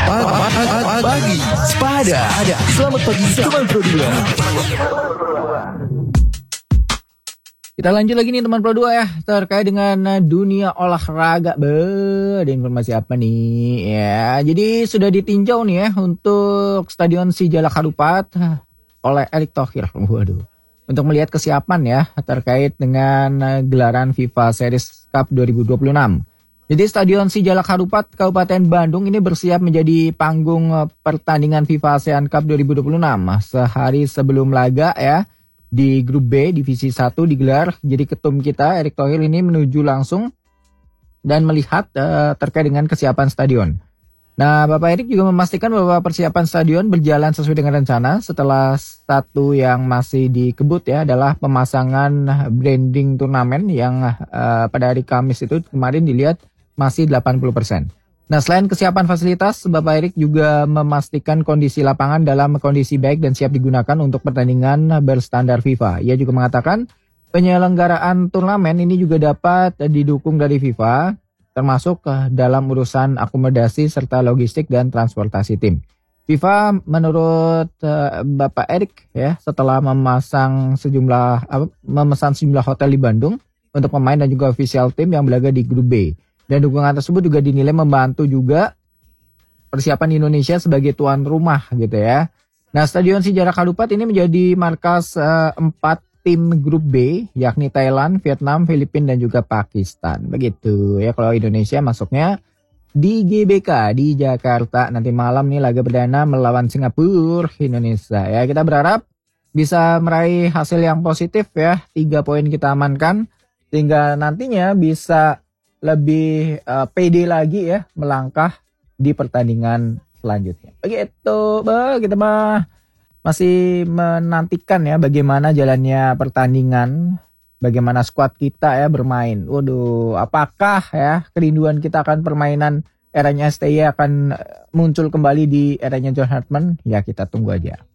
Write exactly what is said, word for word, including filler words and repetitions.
Pagi Sepada. Selamat pagi teman Pro dua. Kita lanjut lagi nih teman Pro dua ya, terkait dengan dunia olahraga. Be, ada informasi apa nih? Ya, jadi sudah ditinjau nih ya untuk Stadion Sijalak Harupat oleh Erick Thohir. Waduh. Untuk melihat kesiapan ya terkait dengan gelaran FIFA Series Cup dua ribu dua puluh enam. Jadi Stadion Sijalak Harupat Kabupaten Bandung ini bersiap menjadi panggung pertandingan FIFA ASEAN Cup dua ribu dua puluh enam. Sehari sebelum laga ya, di grup B divisi satu digelar. Jadi ketum kita Erick Thohir ini menuju langsung dan melihat uh, terkait dengan kesiapan stadion. Nah, Bapak Erick juga memastikan bahwa persiapan stadion berjalan sesuai dengan rencana. Setelah satu yang masih dikebut ya adalah pemasangan branding turnamen yang uh, pada hari Kamis itu kemarin dilihat masih delapan puluh persen. Nah, selain kesiapan fasilitas, Bapak Erick juga memastikan kondisi lapangan dalam kondisi baik dan siap digunakan untuk pertandingan berstandar FIFA. Ia juga mengatakan penyelenggaraan turnamen ini juga dapat didukung dari FIFA, termasuk dalam urusan akomodasi serta logistik dan transportasi tim. FIFA menurut uh, Bapak Erick ya, setelah memasang sejumlah uh, memesan sejumlah hotel di Bandung untuk pemain dan juga official tim yang berlaga di grup B. Dan dukungan tersebut juga dinilai membantu juga persiapan Indonesia sebagai tuan rumah gitu ya. Nah, Stadion Sijalak Harupat ini menjadi markas uh, empat tim grup B, yakni Thailand, Vietnam, Filipina dan juga Pakistan. Begitu ya, kalau Indonesia masuknya di G B K di Jakarta. Nanti malam nih laga perdana melawan Singapura Indonesia. Ya, kita berharap bisa meraih hasil yang positif ya. Tiga poin kita amankan sehingga nantinya bisa lebih uh, pede lagi ya melangkah di pertandingan selanjutnya. Begitu, bah, kita mah masih menantikan ya bagaimana jalannya pertandingan, bagaimana skuad kita ya bermain. Waduh, apakah ya kerinduan kita akan permainan eranya S T Y akan muncul kembali di eranya John Hartman? Ya, kita tunggu aja.